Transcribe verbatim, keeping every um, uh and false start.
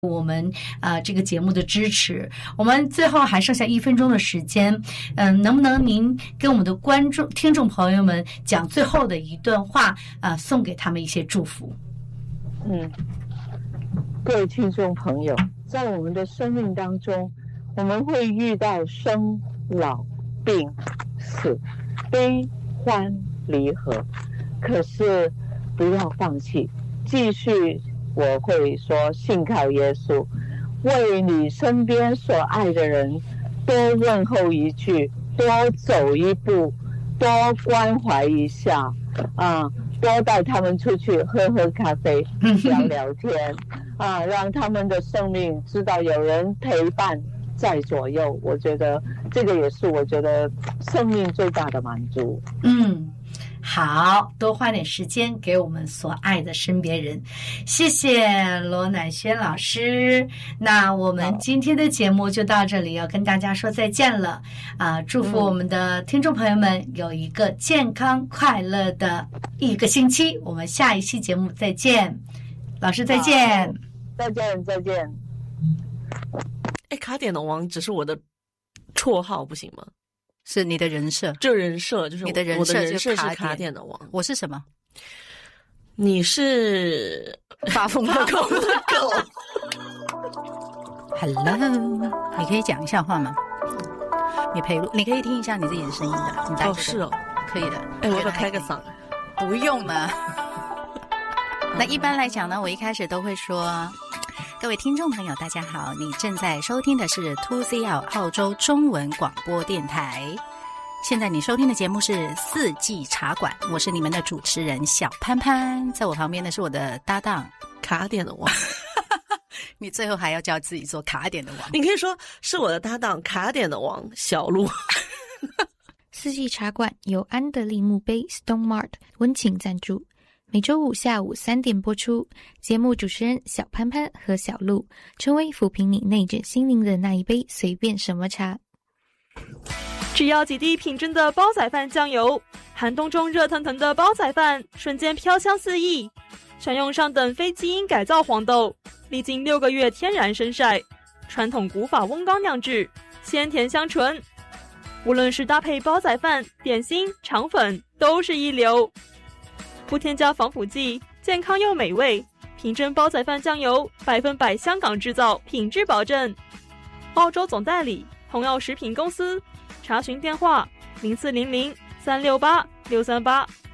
我们啊、呃、这个节目的支持。我们最后还剩下一分钟的时间，嗯、呃，能不能您跟我们的观众、听众朋友们讲最后的一段话啊、呃，送给他们一些祝福？ 嗯，各位听众朋友，在我们的生命当中，我们会遇到生、老、病、死、悲、欢、离合，可是不要放弃，继续。我会说信靠耶稣，为你身边所爱的人多问候一句，多走一步，多关怀一下啊，多带他们出去喝喝咖啡，聊聊天啊，让他们的生命知道有人陪伴在左右。我觉得这个也是我觉得生命最大的满足。 嗯，好，多花点时间给我们所爱的身边人。谢谢罗乃萱老师。那我们今天的节目就到这里，要跟大家说再见了啊！祝福我们的听众朋友们有一个健康快乐的一个星期。我们下一期节目再见，老师再见， 再见，再见。 哎，卡点的王只是我的绰号，不行吗？ 是你的人设， 这人设就是你的人设， 我的人设是卡卡点的王。 我是什么？ 你是发疯的狗的狗。Hello， 你可以讲一下话吗？你陪录，你可以听一下你自己的声音的。你带哦，是哦， 可以的。 哎，我要不要开个嗓？ 不用了。那一般来讲呢，我一开始都会说。各位听众朋友大家好，你正在收听的是 two C L 澳洲中文广播电台。现在你收听的节目是四季茶馆，我是你们的主持人小潘潘，在我旁边的是我的搭档卡点的王。 你最后还要叫自己做卡点的王， 你可以说是我的搭档卡点的王小鹿。 四季茶馆由安德利墓碑 Stone Mart 温情赞助，每周五下午三点播出。节目主持人小潘潘和小鹿，成为抚平你内卷心灵的那一杯随便什么茶。 只要几滴品质的煲仔饭酱油，寒冬中热腾腾的煲仔饭瞬间飘香四溢。选用上等非基因改造黄豆，历经六个月天然生晒，传统古法温缸酿制，鲜甜香醇。无论是搭配煲仔饭、点心、肠粉，都是一流。不添加防腐剂，健康又美味。品真煲仔饭酱油，百分百香港制造，品质保证。澳洲总代理同药食品公司，查询电话零四零零三六八六三八。